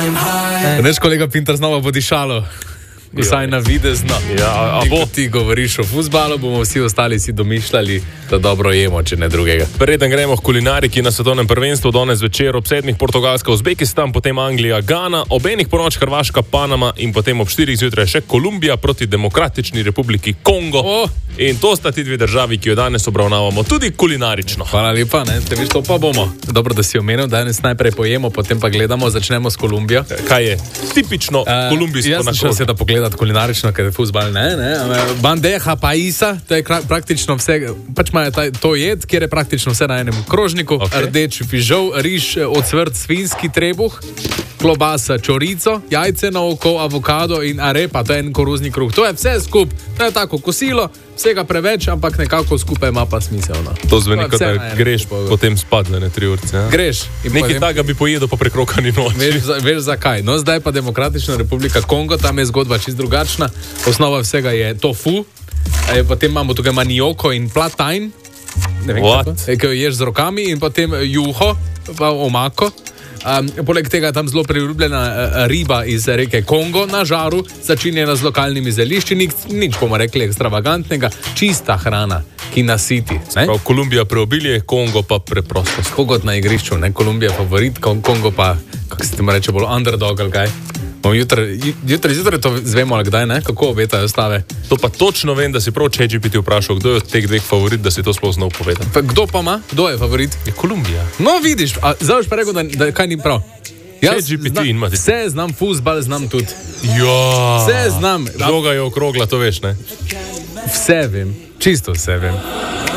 Veš, kolega Pintar znova bo dišalo. Vsaj na videzno. Ja, a bo? Ti govoriš o fuzbalu, bomo vsi ostali si domišljali, da dobro jemo, če ne drugega. Preden gremo k kulinariki na svetovnem prvenstvu, danes večer ob 7. Portugalska, Uzbekistan, potem Anglija, Gana, ob 1. ponoči Hrvaška, Panama in potem ob 4. zjutraj še Kolumbija proti Demokratični republiki Kongo. In to sta ti dve državi, ki jo danes obravnavamo tudi kulinarično. Hvala lepa, ne? Te viš, to pa bomo. Dobro, da si omenil, danes najprej pojemo, potem pa gledamo, začnemo s Kolumbijo. Kaj je tipično kolumbijsko na krožniku? Jaz sem se da pogledati kulinarično, ker je fuzbal, ne. Bandeja paisa, to je praktično vse, pač ima to jed, kjer je praktično vse na enem krožniku. Okay. Rdeč fižol, riž, ocvrt, svinjski trebuh, klobasa, čorico, jajce na oko, avokado in arepa, to je en koruzni kruh. To je vse skup, to je tako kosilo, vsega preveč, ampak nekako skupaj ima pa smiselno. To zveni, kot da greš potem spadne, ne 3 urce. Ja? Greš. Nekaj takega bi pojedel pa prekrokani noči. Veš zakaj. No, zdaj pa Demokratična republika Kongo, tam je zgodba čist drugačna. Osnova vsega je tofu, potem imamo tukaj manioko in platajn, ne vem kako, ki jo ješ z rokami, in potem juho, pa omako. Poleg tega je tam zelo priljubljena riba iz reke Kongo na žaru, začinjena z lokalnimi zelišči, nič bomo rekli ekstravagantnega, čista hrana, ki nasiti. Kolumbija preobilje, Kongo pa preprostost. Kongo na igrišču, ne? Kolumbija favorit, Kongo pa, kako se temu reče, bolj underdog ali kaj. Jutri to zvemo, ali kdaj, ne? Kako obetajo stave? To pa točno vem, da si prav ChatGPT vprašal, kdo je od teh dveh favorit, da si to sploh znal povedati. Kdo pa ima? Kdo je favorit? Je Kolumbija. No, vidiš, zdaj boš pa rekel, da kaj ni prav. ChatGPT in mati. Vse znam, fuzbal znam tudi. Ja. Vse znam. Žoga je okrogla, to veš, ne? Vse vem, čisto vse vem.